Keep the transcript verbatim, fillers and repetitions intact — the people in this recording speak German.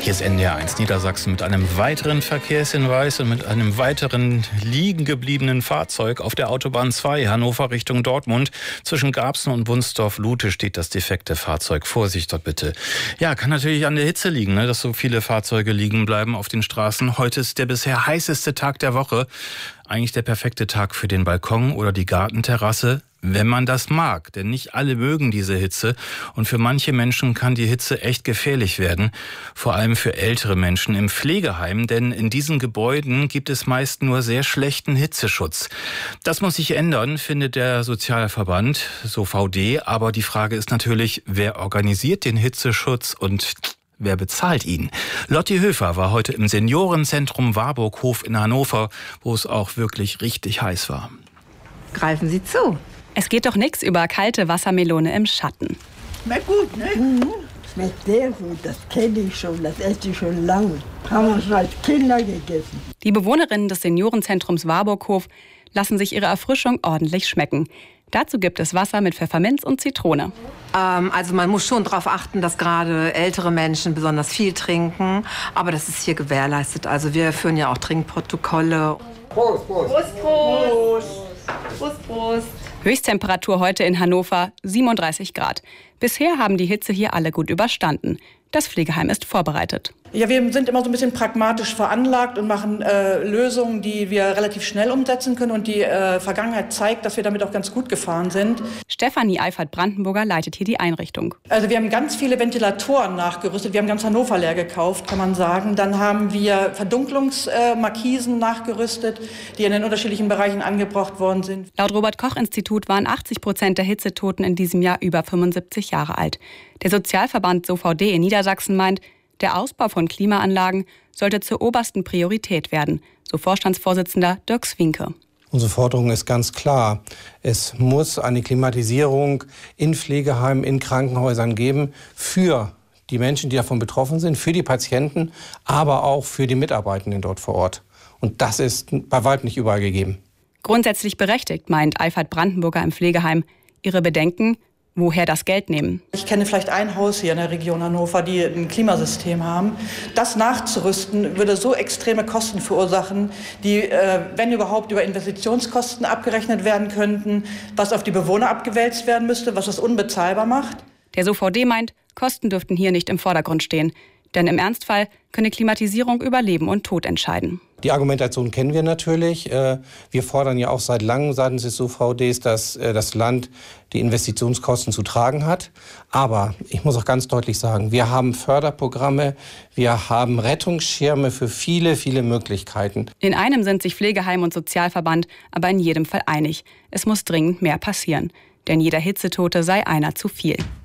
Hier ist N D R eins Niedersachsen mit einem weiteren Verkehrshinweis und mit einem weiteren liegen gebliebenen Fahrzeug auf der Autobahn zwei, Hannover Richtung Dortmund. Zwischen Garbsen und Wunsdorf-Lute steht das defekte Fahrzeug. Vorsicht dort bitte. Ja, kann natürlich an der Hitze liegen, ne, dass so viele Fahrzeuge liegen bleiben auf den Straßen. Heute ist der bisher heißeste Tag der Woche. Eigentlich der perfekte Tag für den Balkon oder die Gartenterrasse, wenn man das mag. Denn nicht alle mögen diese Hitze. Und für manche Menschen kann die Hitze echt gefährlich werden. Vor allem für ältere Menschen im Pflegeheim. Denn in diesen Gebäuden gibt es meist nur sehr schlechten Hitzeschutz. Das muss sich ändern, findet der Sozialverband, so V D. Aber die Frage ist natürlich, wer organisiert den Hitzeschutz und wer bezahlt ihn? Lotti Höfer war heute im Seniorenzentrum Warburghof in Hannover, wo es auch wirklich richtig heiß war. Greifen Sie zu. Es geht doch nichts über kalte Wassermelone im Schatten. Schmeckt gut, ne? Mhm. Schmeckt sehr gut, das kenne ich schon, das esse ich schon lange. Haben wir schon als Kinder gegessen. Die Bewohnerinnen des Seniorenzentrums Warburghof lassen sich ihre Erfrischung ordentlich schmecken. Dazu gibt es Wasser mit Pfefferminz und Zitrone. Ähm, also man muss schon darauf achten, dass gerade ältere Menschen besonders viel trinken. Aber das ist hier gewährleistet. Also wir führen ja auch Trinkprotokolle. Prost, Prost. Prost, Prost. Prost, Prost. Höchsttemperatur heute in Hannover siebenunddreißig Grad. Bisher haben die Hitze hier alle gut überstanden. Das Pflegeheim ist vorbereitet. Ja, wir sind immer so ein bisschen pragmatisch veranlagt und machen äh, Lösungen, die wir relativ schnell umsetzen können. Und die äh, Vergangenheit zeigt, dass wir damit auch ganz gut gefahren sind. Stefanie Eifert-Brandenburger leitet hier die Einrichtung. Also wir haben ganz viele Ventilatoren nachgerüstet. Wir haben ganz Hannover leer gekauft, kann man sagen. Dann haben wir Verdunklungsmarkisen nachgerüstet, die in den unterschiedlichen Bereichen angebracht worden sind. Laut Robert-Koch-Institut waren achtzig Prozent der Hitzetoten in diesem Jahr über fünfundsiebzig Jahre alt. Der Sozialverband So V D in Niedersachsen meint, der Ausbau von Klimaanlagen sollte zur obersten Priorität werden, so Vorstandsvorsitzender Dirk Swinke. Unsere Forderung ist ganz klar. Es muss eine Klimatisierung in Pflegeheimen, in Krankenhäusern geben für die Menschen, die davon betroffen sind, für die Patienten, aber auch für die Mitarbeitenden dort vor Ort. Und das ist bei weitem nicht überall gegeben. Grundsätzlich berechtigt, meint Eifert-Brandenburger im Pflegeheim. Ihre Bedenken: woher das Geld nehmen. Ich kenne vielleicht ein Haus hier in der Region Hannover, die ein Klimasystem haben. Das nachzurüsten würde so extreme Kosten verursachen, die, äh, wenn überhaupt, über Investitionskosten abgerechnet werden könnten, was auf die Bewohner abgewälzt werden müsste, was das unbezahlbar macht. Der So V D meint, Kosten dürften hier nicht im Vordergrund stehen. Denn im Ernstfall könne Klimatisierung über Leben und Tod entscheiden. Die Argumentation kennen wir natürlich. Wir fordern ja auch seit langem seitens des So V Ds, dass das Land die Investitionskosten zu tragen hat. Aber ich muss auch ganz deutlich sagen, wir haben Förderprogramme, wir haben Rettungsschirme für viele, viele Möglichkeiten. In einem sind sich Pflegeheim und Sozialverband aber in jedem Fall einig. Es muss dringend mehr passieren. Denn jeder Hitzetote sei einer zu viel.